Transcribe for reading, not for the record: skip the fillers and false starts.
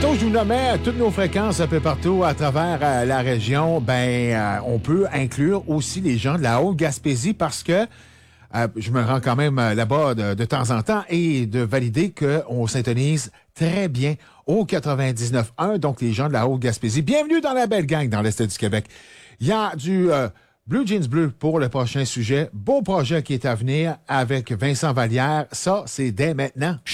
Tantôt, je vous nommais toutes nos fréquences un peu partout à travers la région. On peut inclure aussi les gens de la Haute-Gaspésie parce que je me rends quand même là-bas de temps en temps et de valider qu'on s'intonise très bien au 99.1. Donc, les gens de la Haute-Gaspésie, bienvenue dans la belle gang dans l'Est du Québec. Il y a du Blue Jeans Bleu pour le prochain sujet. Beau projet qui est à venir avec Vincent Vallière. Ça, c'est dès maintenant.